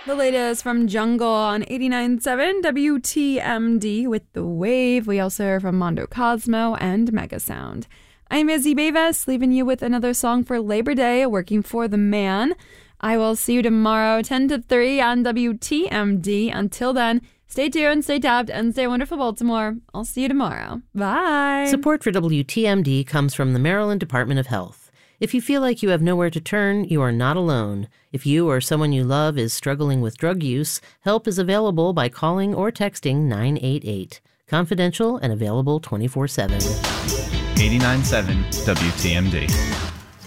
The latest from Jungle on 89.7 WTMD with The Wave. We also hear from Mondo Cosmo and Mega Sound. I'm Izzy Beavis, leaving you with another song for Labor Day, Working for the Man. I will see you tomorrow, 10 to 3 on WTMD. Until then, stay tuned, stay tapped, and stay wonderful, Baltimore. I'll see you tomorrow. Bye. Support for WTMD comes from the Maryland Department of Health. If you feel like you have nowhere to turn, you are not alone. If you or someone you love is struggling with drug use, help is available by calling or texting 988. Confidential and available 24/7. 89.7 WTMD.